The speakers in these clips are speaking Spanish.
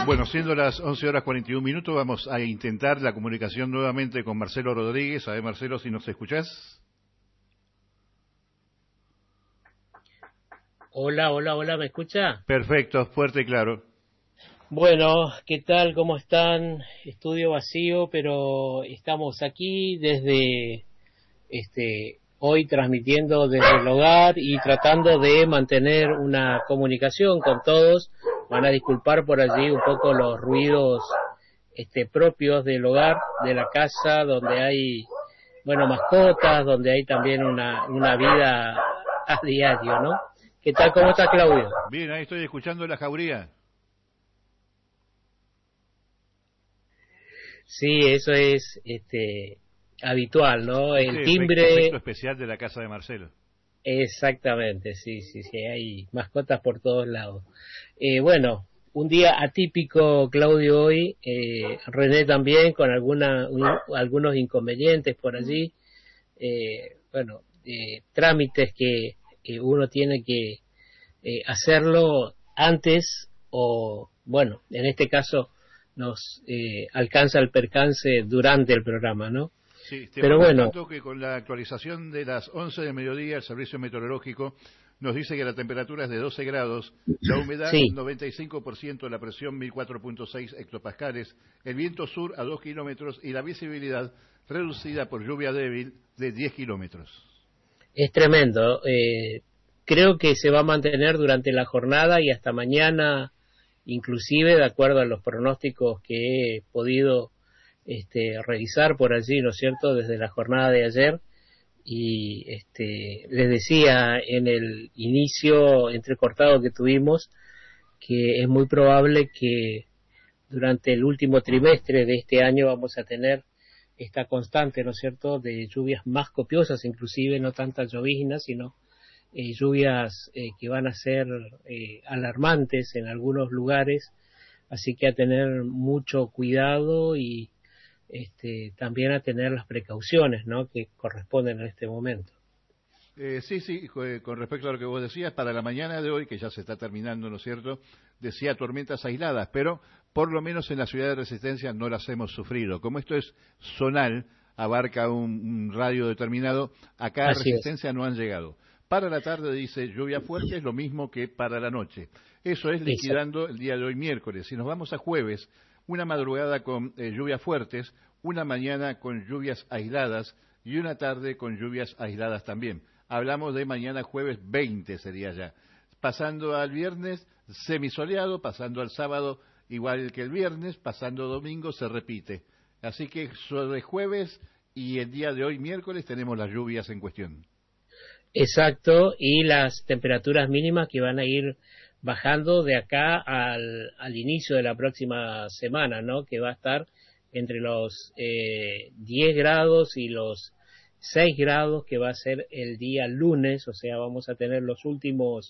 Bueno, siendo las 11:41, vamos a intentar la comunicación nuevamente con Marcelo Rodríguez. A ver, Marcelo, si nos escuchás. Hola, hola, hola, ¿me escucha? Perfecto, fuerte y claro. Bueno, ¿qué tal? ¿Cómo están? Estudio vacío, pero estamos aquí desde hoy transmitiendo desde el hogar y tratando de mantener una comunicación con todos. Van a disculpar por allí un poco los ruidos propios del hogar, de la casa, donde hay, bueno, mascotas, donde hay también una vida a diario, ¿no? ¿Qué tal? ¿Cómo está, Claudio? Bien, ahí estoy escuchando la jauría. Sí, eso es habitual, ¿no? El Efecto timbre, especial de la casa de Marcelo. exactamente, sí, sí, sí, hay mascotas por todos lados. Bueno, un día atípico, Claudio, hoy. René también con algunos inconvenientes por allí. Bueno, trámites que uno tiene que hacerlo antes o, bueno, en este caso nos alcanza el percance durante el programa, ¿no? Sí, te Pero voy bueno, contando que con la actualización de las 11 del mediodía, el servicio meteorológico nos dice que la temperatura es de 12 grados, la humedad sí, 95%, la presión 1004.6 hectopascales, el viento sur a 2 kilómetros y la visibilidad reducida por lluvia débil de 10 kilómetros. es tremendo. Creo que se va a mantener durante la jornada y hasta mañana, inclusive de acuerdo a los pronósticos que he podido revisar por allí, ¿no es cierto?, desde la jornada de ayer. Y les decía en el inicio entrecortado que tuvimos que es muy probable que durante el último trimestre de este año vamos a tener esta constante, ¿no es cierto?, de lluvias más copiosas, inclusive no tantas lloviznas, sino lluvias que van a ser alarmantes en algunos lugares, así que a tener mucho cuidado y también a tener las precauciones, ¿no?, que corresponden en este momento. Sí, con respecto a lo que vos decías, para la mañana de hoy, que ya se está terminando, ¿no es cierto?, decía tormentas aisladas, pero por lo menos en la ciudad de Resistencia no las hemos sufrido. Como esto es zonal, abarca un radio determinado, acá a Así es, Resistencia no han llegado. Para la tarde dice lluvia fuerte, es lo mismo que para la noche. Eso es exacto, liquidando el día de hoy miércoles. Si nos vamos a jueves, una madrugada con lluvias fuertes, una mañana con lluvias aisladas y una tarde con lluvias aisladas también. Hablamos de mañana jueves 20 sería ya. Pasando al viernes, semisoleado, pasando al sábado igual que el viernes, pasando domingo se repite. Así que sobre jueves y el día de hoy miércoles tenemos las lluvias en cuestión. exacto, y las temperaturas mínimas que van a ir bajando de acá al inicio de la próxima semana, ¿no?, que va a estar entre los 10 grados y los 6 grados, que va a ser el día lunes. O sea, vamos a tener los últimos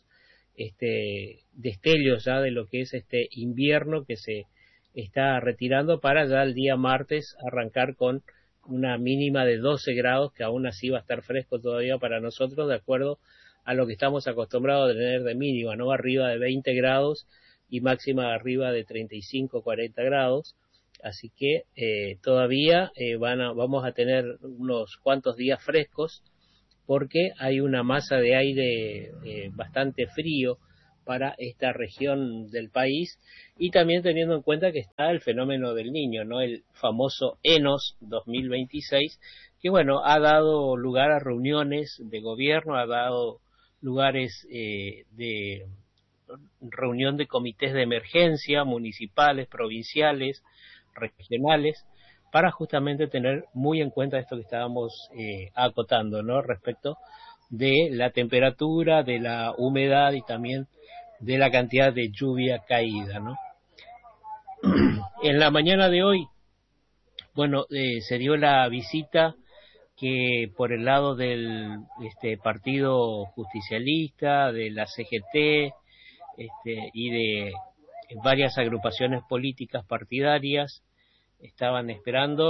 destellos ya de lo que es este invierno que se está retirando, para ya el día martes arrancar con una mínima de 12 grados, que aún así va a estar fresco todavía para nosotros, de acuerdo a lo que estamos acostumbrados a tener de mínima, ¿no?, arriba de 20 grados y máxima arriba de 35, 40 grados. Así que todavía vamos a tener unos cuantos días frescos, porque hay una masa de aire bastante frío para esta región del país, y también teniendo en cuenta que está el fenómeno del Niño, ¿no?, el famoso ENOS 2026, que bueno, ha dado lugar a reuniones de gobierno, ha dado lugares de reunión de comités de emergencia municipales, provinciales, regionales, para justamente tener muy en cuenta esto que estábamos acotando, ¿no?, respecto de la temperatura, de la humedad y también de la cantidad de lluvia caída, ¿no? En la mañana de hoy, bueno, se dio la visita que por el lado del Partido Justicialista, de la CGT, y de varias agrupaciones políticas partidarias, estaban esperando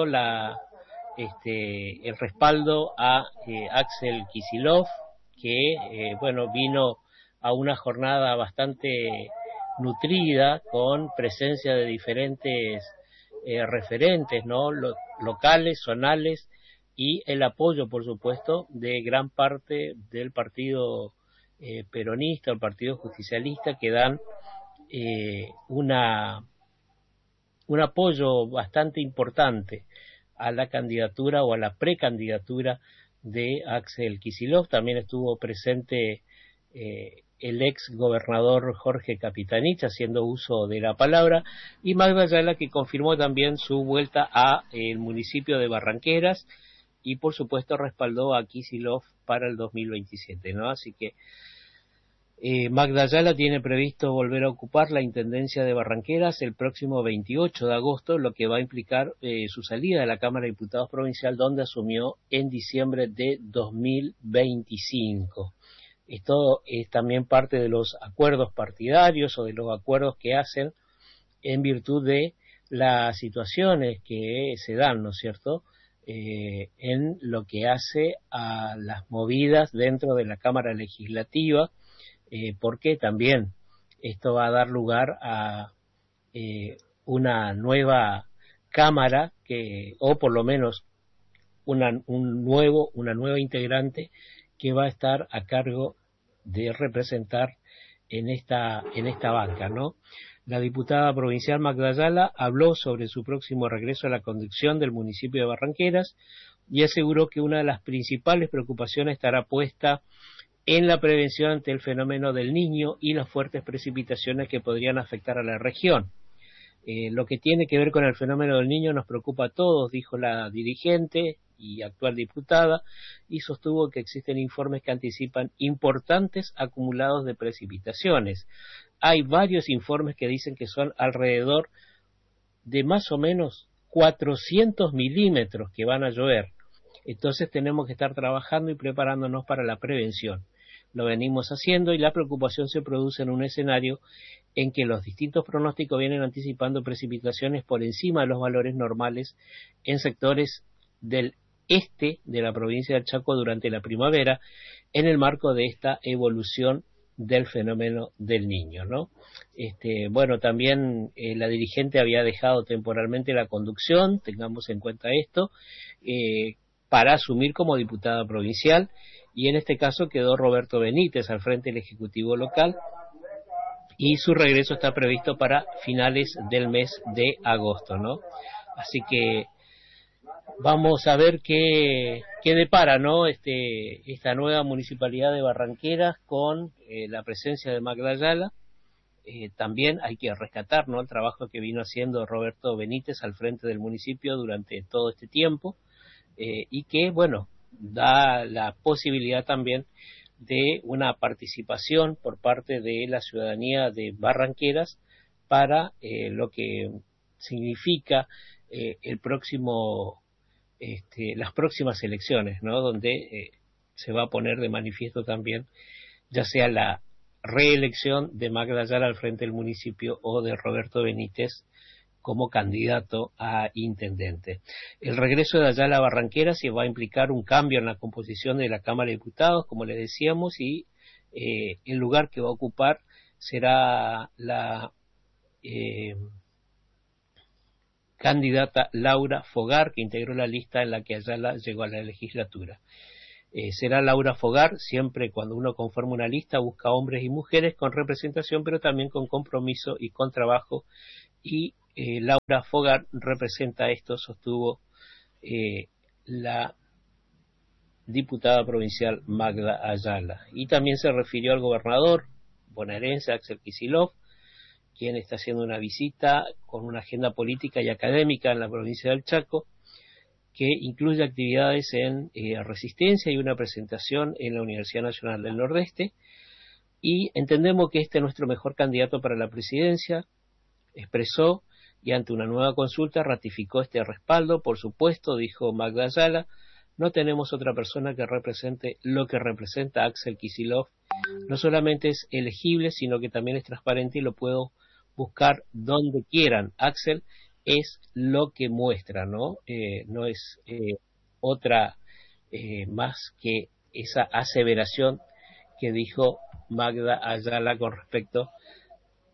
el respaldo a Axel Kicillof, que bueno, vino a una jornada bastante nutrida, con presencia de diferentes referentes, ¿no? Locales, zonales, y el apoyo, por supuesto, de gran parte del partido peronista, el partido justicialista, que dan un apoyo bastante importante a la candidatura o a la precandidatura de Axel Kicillof. También estuvo presente el ex gobernador Jorge Capitanich, haciendo uso de la palabra, y Magda Ayala, que confirmó también su vuelta a el municipio de Barranqueras, y por supuesto respaldó a Kicillof para el 2027, ¿no? Así que Magda Ayala tiene previsto volver a ocupar la Intendencia de Barranqueras el próximo 28 de agosto, lo que va a implicar su salida de la Cámara de Diputados Provincial, donde asumió en diciembre de 2025. Esto es también parte de los acuerdos partidarios o de los acuerdos que hacen en virtud de las situaciones que se dan, ¿no es cierto?, en lo que hace a las movidas dentro de la Cámara Legislativa, porque también esto va a dar lugar a una nueva Cámara, o por lo menos una nueva integrante que va a estar a cargo de representar en esta banca, ¿no? La diputada provincial Magda Ayala habló sobre su próximo regreso a la conducción del municipio de Barranqueras y aseguró que una de las principales preocupaciones estará puesta en la prevención ante el fenómeno del Niño y las fuertes precipitaciones que podrían afectar a la región. Lo que tiene que ver con el fenómeno del Niño nos preocupa a todos, dijo la dirigente y actual diputada, y sostuvo que existen informes que anticipan importantes acumulados de precipitaciones. Hay varios informes que dicen que son alrededor de más o menos 400 milímetros que van a llover. Entonces tenemos que estar trabajando y preparándonos para la prevención. Lo venimos haciendo, y la preocupación se produce en un escenario en que los distintos pronósticos vienen anticipando precipitaciones por encima de los valores normales en sectores del este de la provincia del Chaco durante la primavera, en el marco de esta evolución del fenómeno del Niño, ¿no? Bueno, también la dirigente había dejado temporalmente la conducción, tengamos en cuenta esto, para asumir como diputada provincial, y en este caso quedó Roberto Benítez al frente del Ejecutivo local, y su regreso está previsto para finales del mes de agosto, ¿no? Así que vamos a ver qué depara, ¿no? Esta nueva municipalidad de Barranqueras con la presencia de Magda Ayala. También hay que rescatar, ¿no?, el trabajo que vino haciendo Roberto Benítez al frente del municipio durante todo este tiempo, y que, bueno, da la posibilidad también de una participación por parte de la ciudadanía de Barranqueras para lo que significa las próximas elecciones, ¿no?, donde se va a poner de manifiesto también ya sea la reelección de Magda Ayala al frente del municipio o de Roberto Benítez como candidato a intendente. El regreso de Ayala a Barranqueras se va a implicar un cambio en la composición de la Cámara de Diputados, como le decíamos, y el lugar que va a ocupar será la candidata Laura Fogar, que integró la lista en la que Ayala llegó a la legislatura. Será Laura Fogar. Siempre cuando uno conforma una lista busca hombres y mujeres con representación, pero también con compromiso y con trabajo, y Laura Fogar representa esto, sostuvo la diputada provincial Magda Ayala. Y también se refirió al gobernador bonaerense Axel Kicillof, quien está haciendo una visita con una agenda política y académica en la provincia del Chaco, que incluye actividades en Resistencia y una presentación en la Universidad Nacional del Nordeste, y entendemos que este es nuestro mejor candidato para la presidencia, expresó, y ante una nueva consulta ratificó este respaldo. Por supuesto, dijo Magda Ayala, no tenemos otra persona que represente lo que representa Axel Kicillof. No solamente es elegible, sino que también es transparente y lo puedo buscar donde quieran. Axel es lo que muestra, ¿no? No es otra más que esa aseveración que dijo Magda Ayala con respecto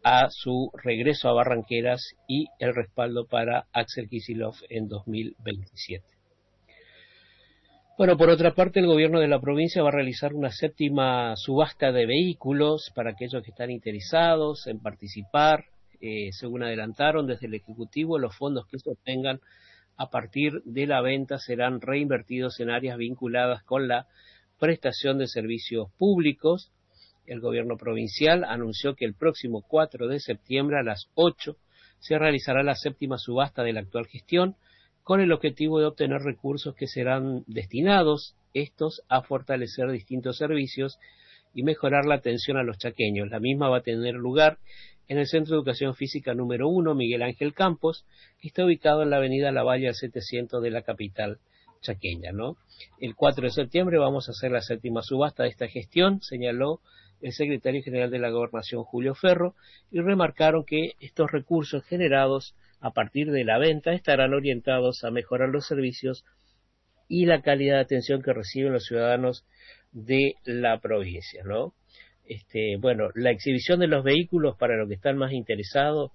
a su regreso a Barranqueras y el respaldo para Axel Kicillof en 2027. Bueno, por otra parte, el gobierno de la provincia va a realizar una 7ª subasta de vehículos para aquellos que están interesados en participar. Según adelantaron desde el Ejecutivo, los fondos que se obtengan a partir de la venta serán reinvertidos en áreas vinculadas con la prestación de servicios públicos. El gobierno provincial anunció que el próximo 4 de septiembre a las 8 se realizará la 7ª subasta de la actual gestión, con el objetivo de obtener recursos que serán destinados estos a fortalecer distintos servicios y mejorar la atención a los chaqueños. La misma va a tener lugar en el Centro de Educación Física número 1, Miguel Ángel Campos, que está ubicado en la avenida Lavalle al 700 de la capital chaqueña, ¿no? El 4 de septiembre vamos a hacer la 7ª subasta de esta gestión, señaló el secretario general de la Gobernación, Julio Ferro, y remarcaron que estos recursos generados a partir de la venta estarán orientados a mejorar los servicios y la calidad de atención que reciben los ciudadanos de la provincia, ¿no? Bueno, la exhibición de los vehículos, para los que están más interesados,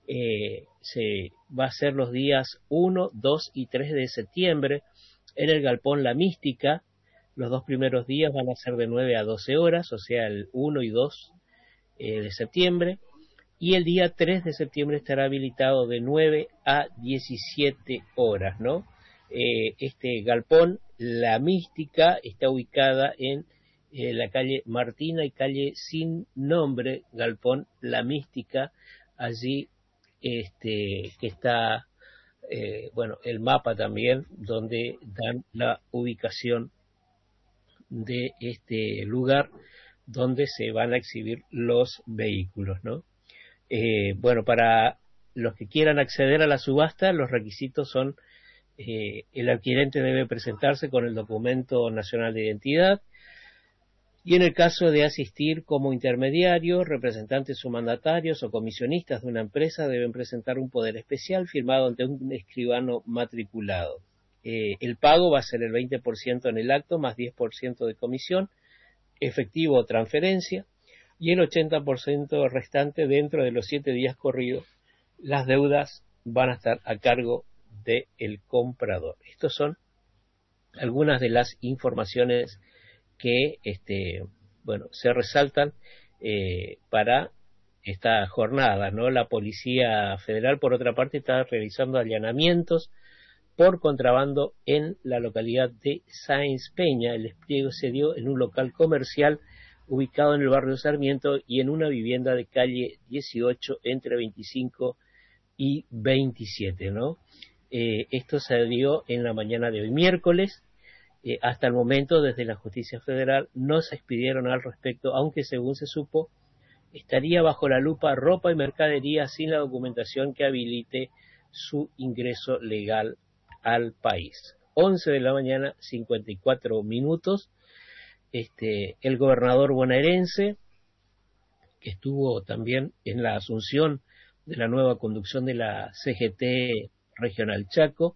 se va a hacer los días 1, 2 y 3 de septiembre en el Galpón La Mística. Los 2 primeros días van a ser de 9 a 12 horas, o sea, el 1 y 2 de septiembre. Y el día 3 de septiembre estará habilitado de 9 a 17 horas, ¿no? Este galpón, La Mística, está ubicada en la calle Martina y calle Sin Nombre, Galpón La Mística, allí que está, bueno, el mapa también, donde dan la ubicación de este lugar donde se van a exhibir los vehículos, ¿no? Bueno, para los que quieran acceder a la subasta, los requisitos son: el adquirente debe presentarse con el documento nacional de identidad, y en el caso de asistir como intermediarios, representantes o mandatarios o comisionistas de una empresa deben presentar un poder especial firmado ante un escribano matriculado. El pago va a ser el 20% en el acto más 10% de comisión, efectivo o transferencia, y el 80% restante dentro de los 7 días corridos. Las deudas van a estar a cargo del comprador. Estas son algunas de las informaciones que bueno, se resaltan para esta jornada, ¿no? La Policía Federal, por otra parte, está realizando allanamientos por contrabando en la localidad de Sáenz Peña. El despliegue se dio en un local comercial ubicado en el barrio Sarmiento y en una vivienda de calle 18 entre 25 y 27, ¿no? Esto se dio en la mañana de hoy, miércoles. Hasta el momento, desde la Justicia Federal, no se expidieron al respecto, aunque según se supo, estaría bajo la lupa ropa y mercadería sin la documentación que habilite su ingreso legal al país. 11 de la mañana, 54 minutos. El gobernador bonaerense, que estuvo también en la asunción de la nueva conducción de la CGT Regional Chaco,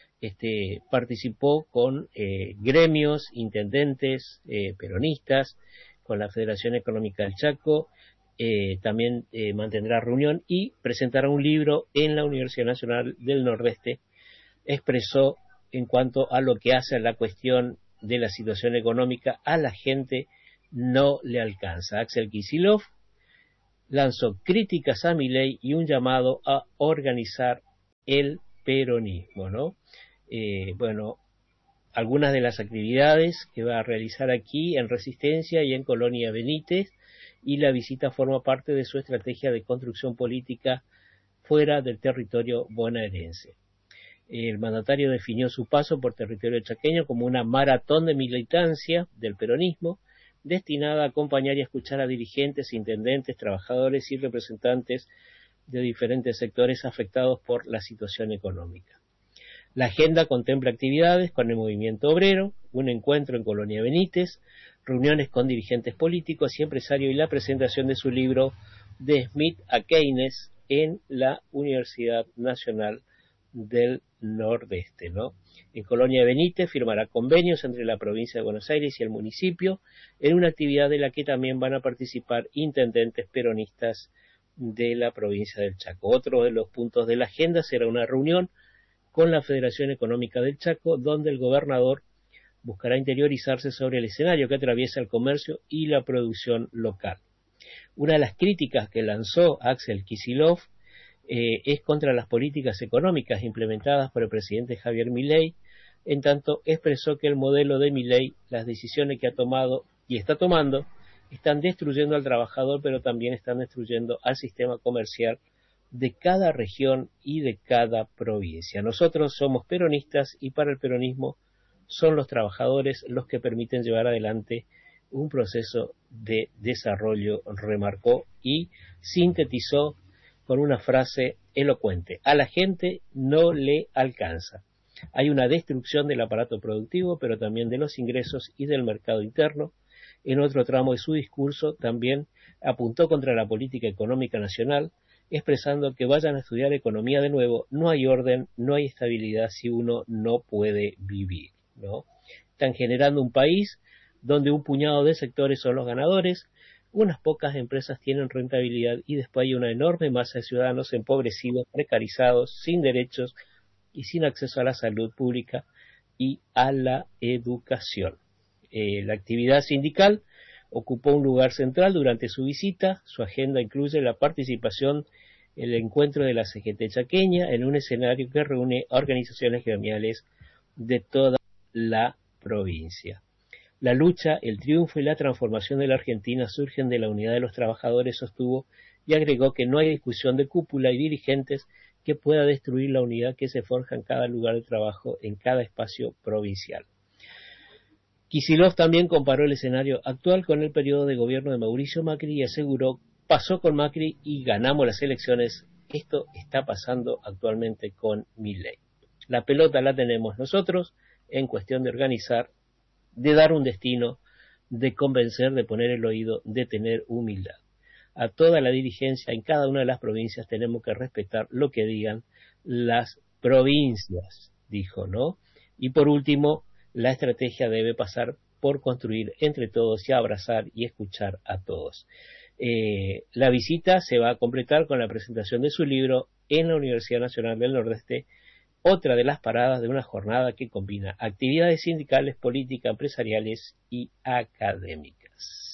participó con gremios, intendentes, peronistas, con la Federación Económica del Chaco. También mantendrá reunión y presentará un libro en la Universidad Nacional del Nordeste. Expresó en cuanto a lo que hace a la cuestión de la situación económica: a la gente no le alcanza. Axel Kicillof lanzó críticas a Milei y un llamado a organizar el peronismo, ¿no? Bueno, algunas de las actividades que va a realizar aquí en Resistencia y en Colonia Benítez, y la visita forma parte de su estrategia de construcción política fuera del territorio bonaerense. El mandatario definió su paso por territorio chaqueño como una maratón de militancia del peronismo, destinada a acompañar y escuchar a dirigentes, intendentes, trabajadores y representantes de diferentes sectores afectados por la situación económica. La agenda contempla actividades con el movimiento obrero, un encuentro en Colonia Benítez, reuniones con dirigentes políticos y empresarios y la presentación de su libro De Smith a Keynes en la Universidad Nacional del Nordeste, ¿no? En Colonia Benítez firmará convenios entre la provincia de Buenos Aires y el municipio en una actividad de la que también van a participar intendentes peronistas de la provincia del Chaco. Otro de los puntos de la agenda será una reunión con la Federación Económica del Chaco, donde el gobernador buscará interiorizarse sobre el escenario que atraviesa el comercio y la producción local. Una de las críticas que lanzó Axel Kicillof es contra las políticas económicas implementadas por el presidente Javier Milei. En tanto, expresó que el modelo de Milei, las decisiones que ha tomado y está tomando, están destruyendo al trabajador, pero también están destruyendo al sistema comercial de cada región y de cada provincia. Nosotros somos peronistas y para el peronismo son los trabajadores los que permiten llevar adelante un proceso de desarrollo, remarcó y sintetizó con una frase elocuente: a la gente no le alcanza. Hay una destrucción del aparato productivo, pero también de los ingresos y del mercado interno. En otro tramo de su discurso también apuntó contra la política económica nacional, expresando que vayan a estudiar economía de nuevo, no hay orden, no hay estabilidad si uno no puede vivir, ¿no? Están generando un país donde un puñado de sectores son los ganadores, unas pocas empresas tienen rentabilidad y después hay una enorme masa de ciudadanos empobrecidos, precarizados, sin derechos y sin acceso a la salud pública y a la educación. La actividad sindical ocupó un lugar central durante su visita. Su agenda incluye la participación en el encuentro de la CGT chaqueña en un escenario que reúne a organizaciones gremiales de toda la provincia. La lucha, el triunfo y la transformación de la Argentina surgen de la unidad de los trabajadores, sostuvo, y agregó que no hay discusión de cúpula y dirigentes que pueda destruir la unidad que se forja en cada lugar de trabajo, en cada espacio provincial. Kicillof también comparó el escenario actual con el periodo de gobierno de Mauricio Macri y aseguró: pasó con Macri y ganamos las elecciones, esto está pasando actualmente con Milei. La pelota la tenemos nosotros, en cuestión de organizar, de dar un destino, de convencer, de poner el oído, de tener humildad. A toda la dirigencia en cada una de las provincias tenemos que respetar lo que digan las provincias, dijo, ¿no? Y por último, la estrategia debe pasar por construir entre todos y abrazar y escuchar a todos. La visita se va a completar con la presentación de su libro en la Universidad Nacional del Nordeste, otra de las paradas de una jornada que combina actividades sindicales, políticas, empresariales y académicas.